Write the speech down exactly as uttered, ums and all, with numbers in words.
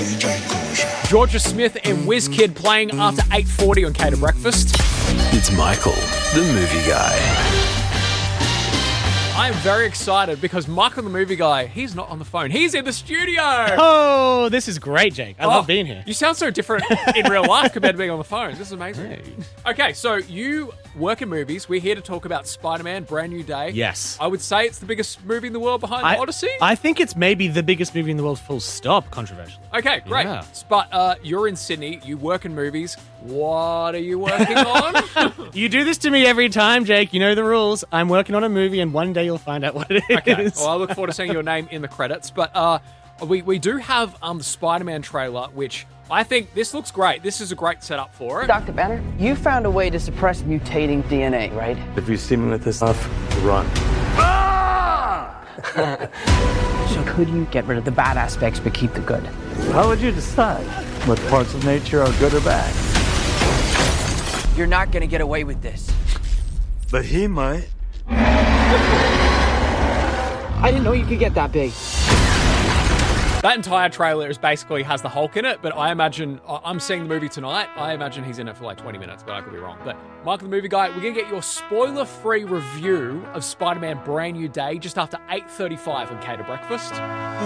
Georgia Smith and WizKid playing after eight forty on Cater Breakfast. It's Michael, the movie guy. I'm very excited because Michael the movie guy, he's not on the phone. He's in the studio. Oh, this is great, Jake. I oh, love being here. You sound so different in real life compared to being on the phone. This is amazing. Hey. Okay, so you work in movies. We're here to talk about Spider-Man, Brand New Day. Yes. I would say it's the biggest movie in the world behind I, Odyssey. I think it's maybe the biggest movie in the world, full stop, controversially. Okay, great. Yeah. But uh, you're in Sydney. You work in movies. What are you working on? You do this to me every time, Jake. You know the rules. I'm working on a movie, and one day you'll find out what it is. Okay. Well, I look forward to seeing your name in the credits. But uh, we, we do have um, the Spider-Man trailer, which I think this looks great. This is a great setup for it. Doctor Banner, you found a way to suppress mutating D N A, right? If you see me with this stuff, run. So could you get rid of the bad aspects but keep the good? How would you decide what parts of nature are good or bad? You're not going to get away with this. But he might. I didn't know you could get that big. That entire trailer is basically has the Hulk in it, but I imagine, I'm seeing the movie tonight, I imagine he's in it for like twenty minutes, but I could be wrong. But Michael the Movie Guy, we're going to get your spoiler-free review of Spider-Man Brand New Day just after eight thirty-five on Cater Breakfast.